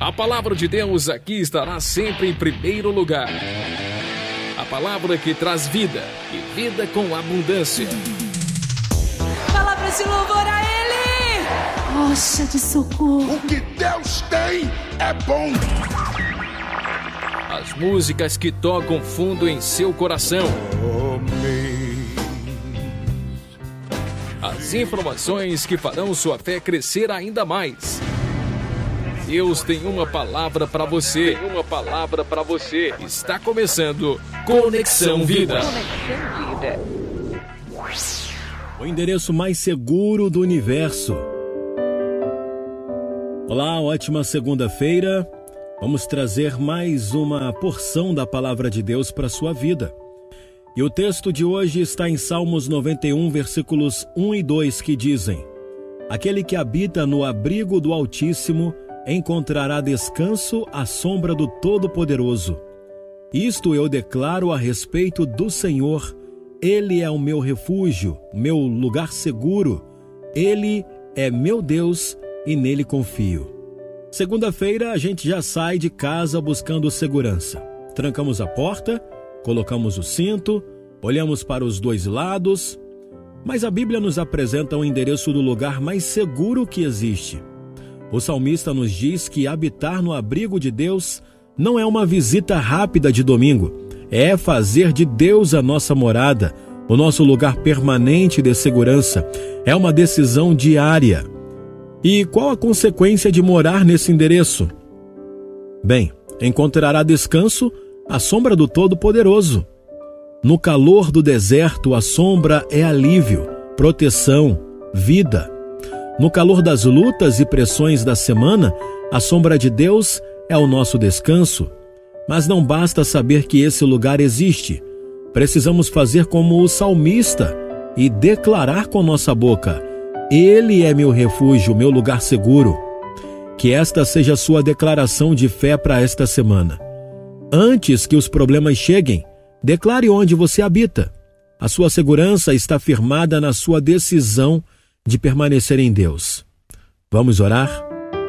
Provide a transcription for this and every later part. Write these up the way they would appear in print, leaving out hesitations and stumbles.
A palavra de Deus aqui estará sempre em primeiro lugar. A palavra que traz vida e vida com abundância. Palavras de louvor a Ele! Rocha de socorro. O que Deus tem é bom. As músicas que tocam fundo em seu coração. As informações que farão sua fé crescer ainda mais. Deus tem uma palavra para você. Está começando Conexão Vida. O endereço mais seguro do universo. Olá, ótima segunda-feira. Vamos trazer mais uma porção da palavra de Deus para a sua vida. E o texto de hoje está em Salmos 91, versículos 1 e 2, que dizem: Aquele que habita no abrigo do Altíssimo encontrará descanso à sombra do Todo-Poderoso. Isto eu declaro a respeito do Senhor. Ele é o meu refúgio, meu lugar seguro. Ele é meu Deus e nele confio. Segunda-feira a gente já sai de casa buscando segurança. Trancamos a porta, colocamos o cinto, olhamos para os dois lados, mas a Bíblia nos apresenta o endereço do lugar mais seguro que existe. O salmista nos diz que habitar no abrigo de Deus não é uma visita rápida de domingo, é fazer de Deus a nossa morada, o nosso lugar permanente de segurança. É uma decisão diária. E qual a consequência de morar nesse endereço? Bem, encontrará descanso à sombra do Todo-Poderoso. No calor do deserto, a sombra é alívio, proteção, vida. No calor das lutas e pressões da semana, a sombra de Deus é o nosso descanso. Mas não basta saber que esse lugar existe. Precisamos fazer como o salmista e declarar com nossa boca: Ele é meu refúgio, meu lugar seguro. Que esta seja a sua declaração de fé para esta semana. Antes que os problemas cheguem, declare onde você habita. A sua segurança está firmada na sua decisão de permanecer em Deus. Vamos orar?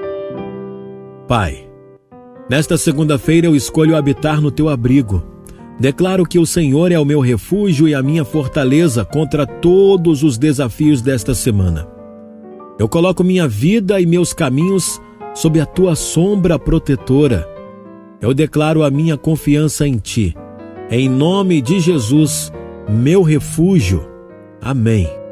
Pai, nesta segunda-feira eu escolho habitar no teu abrigo. Declaro que o Senhor é o meu refúgio e a minha fortaleza contra todos os desafios desta semana. Eu coloco minha vida e meus caminhos sob a tua sombra protetora. Eu declaro a minha confiança em ti. Em nome de Jesus, meu refúgio. Amém.